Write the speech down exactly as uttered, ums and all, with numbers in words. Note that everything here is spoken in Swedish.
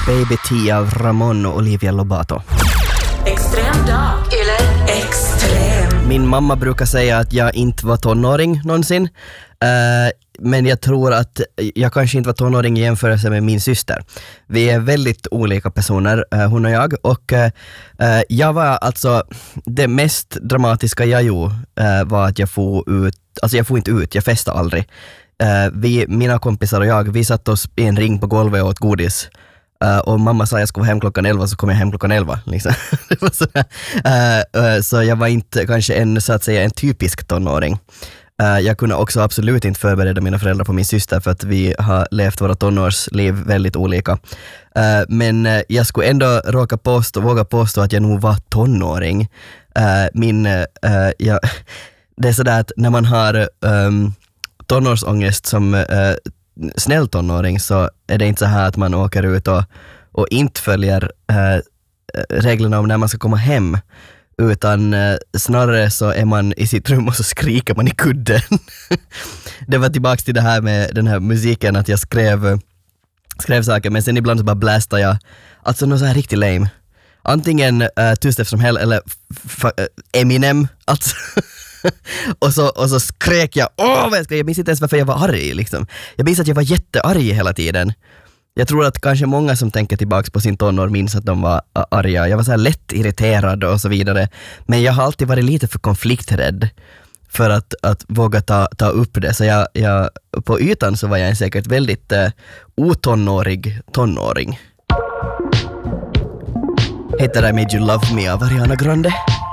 Baby T av Ramon och Olivia Lobato. Extrem dag eller extrem. Min mamma brukar säga att jag inte var tonåring någonsin. Uh, men jag tror att jag kanske inte var tonåring i jämförelse med min syster. Vi är väldigt olika personer, uh, hon och jag. Och uh, uh, jag var alltså, det mest dramatiska jag gjorde uh, var att jag får ut, alltså jag får inte ut, jag festade aldrig. Uh, vi, mina kompisar och jag, vi satt oss i en ring på golvet och åt godis. Uh, och mamma sa att jag skulle vara hem klockan elva, så kom jag hem klockan elva. Liksom. Det var så, uh, uh, så jag var inte kanske en, så att säga, en typisk tonåring. Uh, jag kunde också absolut inte förbereda mina föräldrar på min syster för att vi har levt våra tonårsliv väldigt olika. Uh, men uh, jag skulle ändå råka påstå, våga påstå att jag nog var tonåring. Uh, min, uh, jag, det är sådär att när man har um, tonårsångest som uh, snäll tonåring, så är det inte så här att man åker ut och, och inte följer uh, reglerna om när man ska komma hem. Utan eh, snarare så är man i sitt rum och så skriker man i kudden. Det var tillbaks till det här med den här musiken, att jag skrev, skrev saker, men sen ibland så bara blästade jag. Alltså något så här riktigt lame. Antingen uh, Tyst eftersom hell eller f- f- Eminem. Alltså. och, så, och så skrek jag, åh vad jag skrek. Jag minns inte ens varför jag var arg liksom. Jag minns att jag var jättearg hela tiden. Jag tror att kanske många som tänker tillbaks på sin tonår minns att de var arga. Jag var så här lätt irriterad och så vidare. Men jag har alltid varit lite för konflikträdd för att, att våga ta, ta upp det. Så jag, jag, på ytan så var jag en säkert väldigt uh, otonårig tonåring. Heter I Made You Love Me av Ariana Grande.